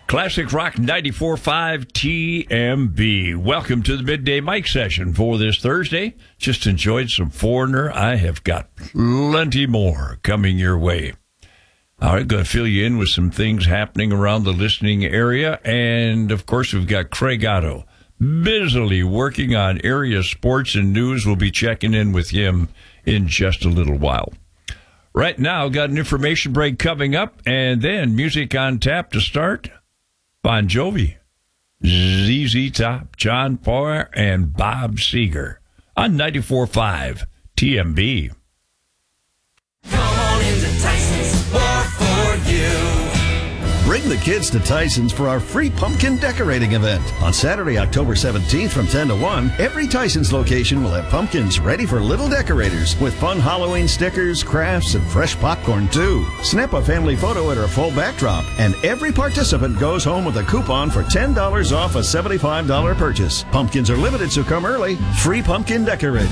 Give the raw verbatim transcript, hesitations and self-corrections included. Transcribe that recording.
Classic Rock ninety-four point five T M B. Welcome to the Midday Mic session for this Thursday. Just enjoyed some Foreigner. I have got plenty more coming your way. All right, going to fill you in with some things happening around the listening area. And, of course, we've got Craig Otto busily working on area sports and news. We'll be checking in with him in just a little while. Right now, got an information break coming up, and then music on tap to start. Bon Jovi, Z Z Top, John Poyer, and Bob Seger on ninety-four point five T M B. Come on into Tyson's, more for you. Bring the kids to Tyson's for our free pumpkin decorating event. On Saturday, October seventeenth from ten to one, every Tyson's location will have pumpkins ready for little decorators with fun Halloween stickers, crafts, and fresh popcorn, too. Snap a family photo at our full backdrop, and every participant goes home with a coupon for ten dollars off a seventy-five dollars purchase. Pumpkins are limited, so come early. Free pumpkin decorating.